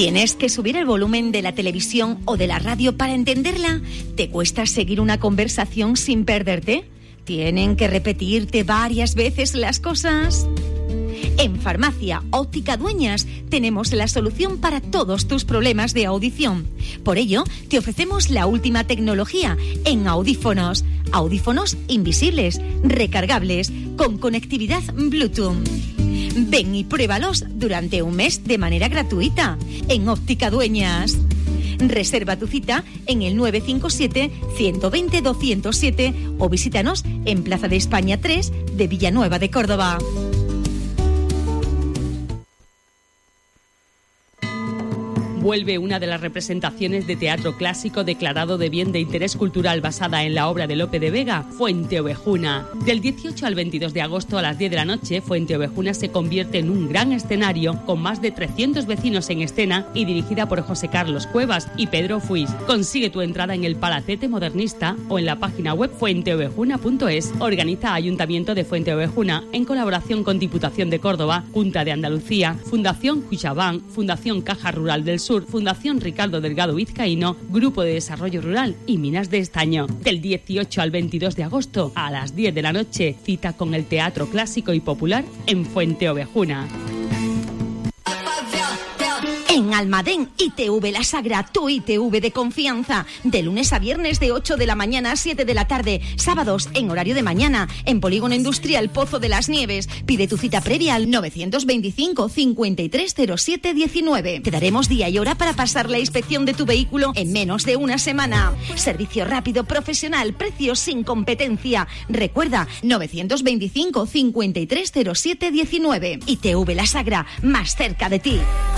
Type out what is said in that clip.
¿Tienes que subir el volumen de la televisión o de la radio para entenderla? ¿Te cuesta seguir una conversación sin perderte? ¿Tienen que repetirte varias veces las cosas? En Farmacia Óptica Dueñas tenemos la solución para todos tus problemas de audición. Por ello, te ofrecemos la última tecnología en audífonos. Audífonos invisibles, recargables, con conectividad Bluetooth. Ven y pruébalos durante un mes de manera gratuita en Óptica Dueñas. Reserva tu cita en el 957-120-207 o visítanos en Plaza de España 3 de Villanueva de Córdoba. Vuelve una de las representaciones de teatro clásico declarado de bien de interés cultural basada en la obra de Lope de Vega, Fuente Ovejuna. Del 18 al 22 de agosto a las 10 de la noche, Fuente Ovejuna se convierte en un gran escenario con más de 300 vecinos en escena y dirigida por José Carlos Cuevas y Pedro Fuis. Consigue tu entrada en el Palacete Modernista o en la página web fuenteovejuna.es. Organiza Ayuntamiento de Fuente Ovejuna en colaboración con Diputación de Córdoba, Junta de Andalucía, Fundación CaixaBank, Fundación Caja Rural del Sur, Fundación Ricardo Delgado Vizcaíno, Grupo de Desarrollo Rural y Minas de Estaño. Del 18 al 22 de agosto a las 10 de la noche, cita con el Teatro Clásico y Popular en Fuente Ovejuna. En Almadén, ITV La Sagra, tu ITV de confianza. De lunes a viernes de 8 de la mañana a 7 de la tarde. Sábados en horario de mañana. En Polígono Industrial Pozo de las Nieves. Pide tu cita previa al 925 5307 19. Te daremos día y hora para pasar la inspección de tu vehículo en menos de una semana. Servicio rápido, profesional, precios sin competencia. Recuerda, 925 5307 19. ITV La Sagra, más cerca de ti.